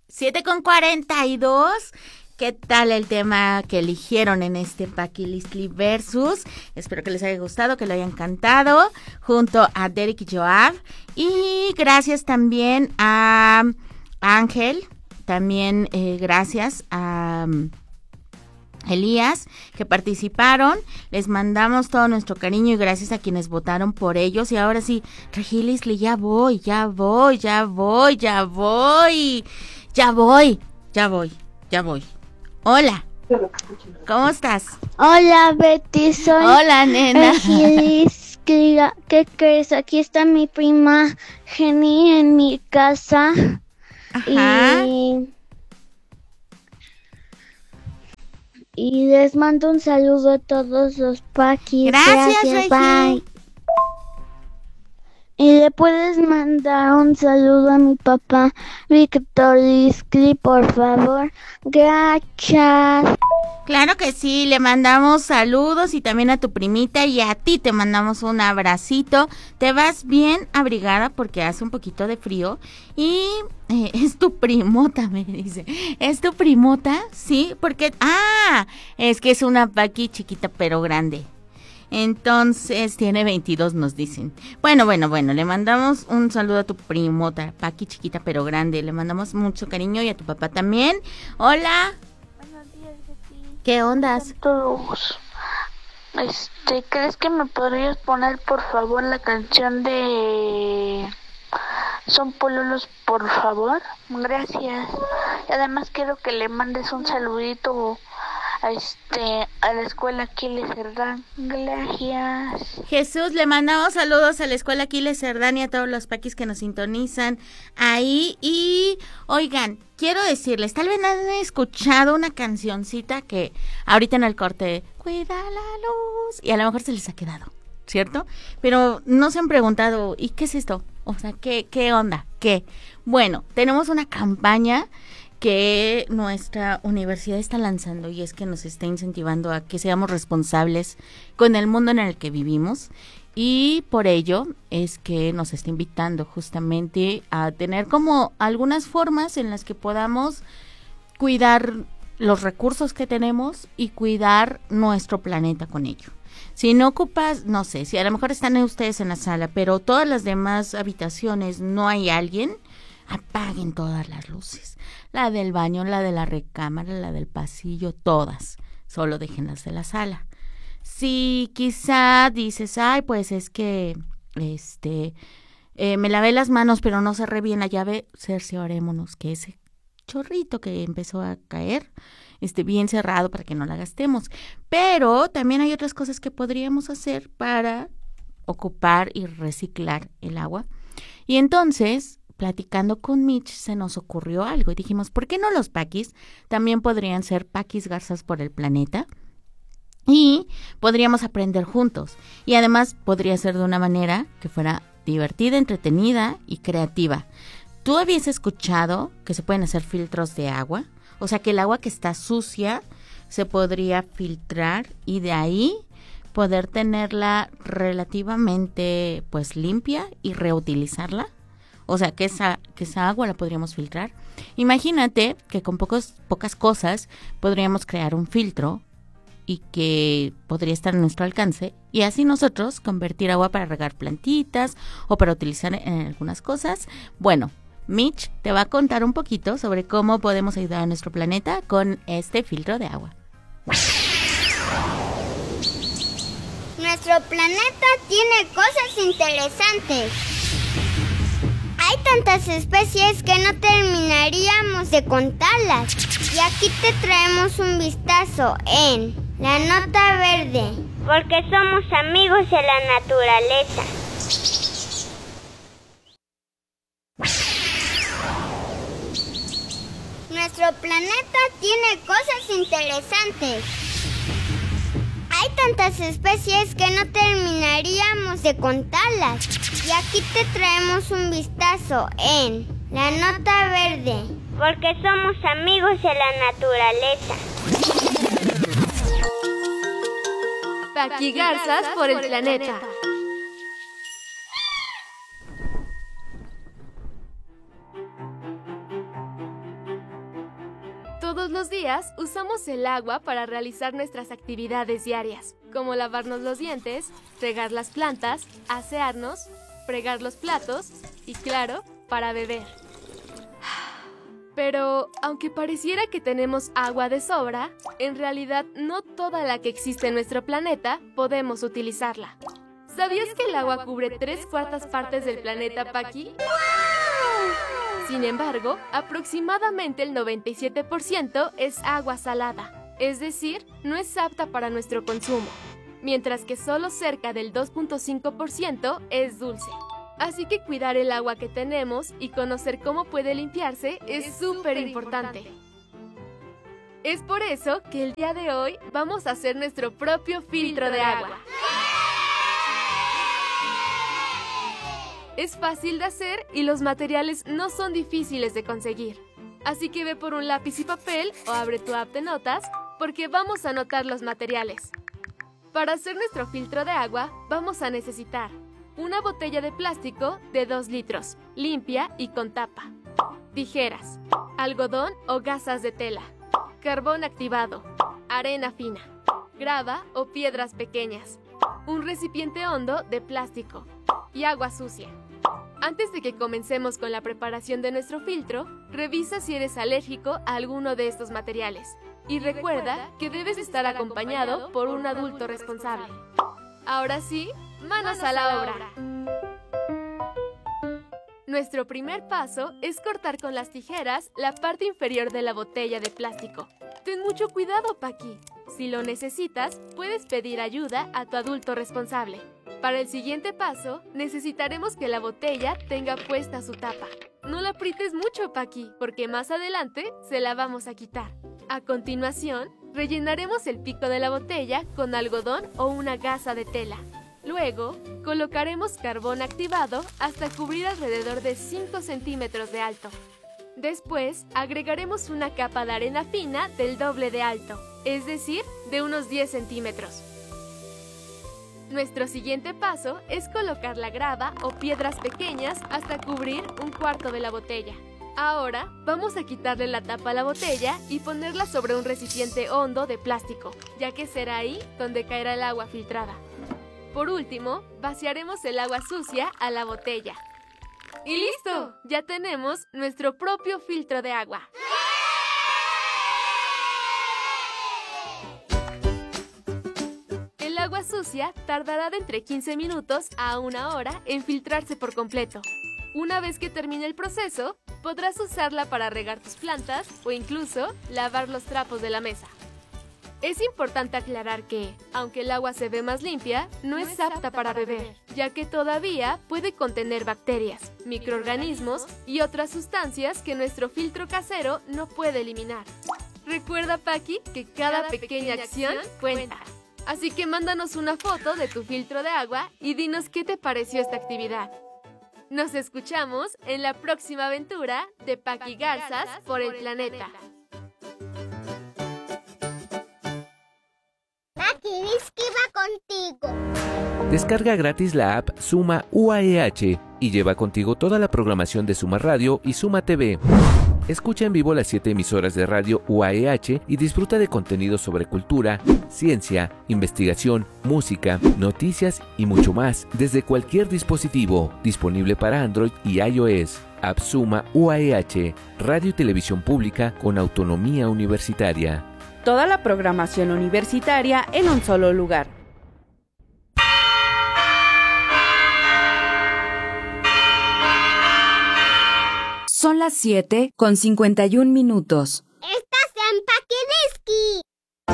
7:42. ¿Qué tal el tema que eligieron en este Paqui Listli Versus? Espero que les haya gustado, que lo hayan cantado junto a Derek y Joab. Y gracias también a Ángel, también gracias a Elías, que participaron. Les mandamos todo nuestro cariño y gracias a quienes votaron por ellos. Y ahora sí, Regilisli, ya voy. Hola, ¿cómo estás? Hola Betty, soy Hola, nena. Regilis. ¿Qué crees? Aquí está mi prima Jenny en mi casa. Ajá. Y les mando un saludo a todos los Paquis. Gracias, Regi. Bye. Y le puedes mandar un saludo a mi papá Víctor Listli, por favor. Gracias. Claro que sí, le mandamos saludos y también a tu primita y a ti te mandamos un abracito. Te vas bien abrigada porque hace un poquito de frío y es tu primota, me dice. ¿Es tu primota? Sí, porque... es que es una Paqui chiquita pero grande. Entonces tiene 22, nos dicen. Bueno, le mandamos un saludo a tu primota, Paqui chiquita pero grande. Le mandamos mucho cariño y a tu papá también. Hola. Buenos días, Betty. ¿Qué ondas? Todos. ¿Crees que me podrías poner por favor la canción de Son Pololos, por favor? Gracias. Y además quiero que le mandes un saludito a la escuela Aquiles Cerdán. Gracias. Jesús, le mandamos saludos a la escuela Aquiles Cerdán y a todos los paquis que nos sintonizan ahí. Y oigan, quiero decirles, tal vez han escuchado una cancioncita que ahorita en el corte, cuida la luz, y a lo mejor se les ha quedado, ¿cierto? Pero no se han preguntado, ¿y qué es esto? O sea, ¿qué onda? ¿Qué? Bueno, tenemos una campaña que nuestra universidad está lanzando y es que nos está incentivando a que seamos responsables con el mundo en el que vivimos y por ello es que nos está invitando justamente a tener como algunas formas en las que podamos cuidar los recursos que tenemos y cuidar nuestro planeta con ello. Si no ocupas, no sé, si a lo mejor están ustedes en la sala, pero todas las demás habitaciones no hay alguien, apaguen todas las luces. La del baño, la de la recámara, la del pasillo, todas. Solo déjenlas de la sala. Si quizá dices, pues es que me lavé las manos pero no cerré bien la llave, cerciorémonos que ese chorrito que empezó a caer esté bien cerrado para que no la gastemos. Pero también hay otras cosas que podríamos hacer para ocupar y reciclar el agua. Y entonces, platicando con Mitch, se nos ocurrió algo y dijimos, ¿por qué no los paquis también podrían ser paquis garzas por el planeta? Y podríamos aprender juntos. Y además podría ser de una manera que fuera divertida, entretenida y creativa. ¿Tú habías escuchado que se pueden hacer filtros de agua? O sea, que el agua que está sucia se podría filtrar y de ahí poder tenerla relativamente pues limpia y reutilizarla. O sea, que esa agua la podríamos filtrar. Imagínate que con pocas cosas podríamos crear un filtro y que podría estar a nuestro alcance y así nosotros convertir agua para regar plantitas o para utilizar en algunas cosas. Bueno, Mitch te va a contar un poquito sobre cómo podemos ayudar a nuestro planeta con este filtro de agua. Nuestro planeta tiene cosas interesantes. Hay tantas especies que no terminaríamos de contarlas. Y aquí te traemos un vistazo en La Nota Verde, porque somos amigos de la naturaleza. Nuestro planeta tiene cosas interesantes. Hay tantas especies que no terminaríamos de contarlas. Y aquí te traemos un vistazo en La Nota Verde, porque somos amigos de la naturaleza. Paquigarzas por el planeta. Todos los días usamos el agua para realizar nuestras actividades diarias, como lavarnos los dientes, regar las plantas, asearnos, fregar los platos y, claro, para beber. Pero, aunque pareciera que tenemos agua de sobra, en realidad no toda la que existe en nuestro planeta podemos utilizarla. ¿Sabías que el agua cubre 3/4 partes del planeta, Paqui? Sin embargo, aproximadamente el 97% es agua salada, es decir, no es apta para nuestro consumo, mientras que solo cerca del 2.5% es dulce. Así que cuidar el agua que tenemos y conocer cómo puede limpiarse es súper importante. Es por eso que el día de hoy vamos a hacer nuestro propio filtro de agua. Es fácil de hacer y los materiales no son difíciles de conseguir. Así que ve por un lápiz y papel o abre tu app de notas porque vamos a anotar los materiales. Para hacer nuestro filtro de agua vamos a necesitar una botella de plástico de 2 litros, limpia y con tapa, tijeras, algodón o gasas de tela, carbón activado, arena fina, grava o piedras pequeñas, un recipiente hondo de plástico y agua sucia. Antes de que comencemos con la preparación de nuestro filtro, revisa si eres alérgico a alguno de estos materiales y recuerda que debes estar acompañado por un adulto responsable. Ahora sí, manos a la obra. Nuestro primer paso es cortar con las tijeras la parte inferior de la botella de plástico. Ten mucho cuidado, Paqui. Si lo necesitas, puedes pedir ayuda a tu adulto responsable. Para el siguiente paso, necesitaremos que la botella tenga puesta su tapa. No la aprietes mucho, Paqui, porque más adelante se la vamos a quitar. A continuación, rellenaremos el pico de la botella con algodón o una gasa de tela. Luego, colocaremos carbón activado hasta cubrir alrededor de 5 centímetros de alto. Después, agregaremos una capa de arena fina del doble de alto, es decir, de unos 10 centímetros. Nuestro siguiente paso es colocar la grava o piedras pequeñas hasta cubrir 1/4 de la botella. Ahora, vamos a quitarle la tapa a la botella y ponerla sobre un recipiente hondo de plástico, ya que será ahí donde caerá el agua filtrada. Por último, vaciaremos el agua sucia a la botella. ¡Y listo! Ya tenemos nuestro propio filtro de agua. El agua sucia tardará de entre 15 minutos a 1 hora en filtrarse por completo. Una vez que termine el proceso, podrás usarla para regar tus plantas o incluso lavar los trapos de la mesa. Es importante aclarar que, aunque el agua se ve más limpia, no es apta para beber, ya que todavía puede contener bacterias, microorganismos y otras sustancias que nuestro filtro casero no puede eliminar. Recuerda, Paqui, que cada pequeña acción cuenta. Así que mándanos una foto de tu filtro de agua y dinos qué te pareció esta actividad. Nos escuchamos en la próxima aventura de Paqui Garzas por el planeta. Paqui Diski va contigo. Descarga gratis la app Suma UAEH y lleva contigo toda la programación de Suma Radio y Suma TV. Escucha en vivo las 7 emisoras de radio UAEH y disfruta de contenidos sobre cultura, ciencia, investigación, música, noticias y mucho más desde cualquier dispositivo, disponible para Android y iOS. App Suma UAEH, radio y televisión pública con autonomía universitaria. Toda la programación universitaria en un solo lugar. Son las 7:51. Estás en Paqui Diski.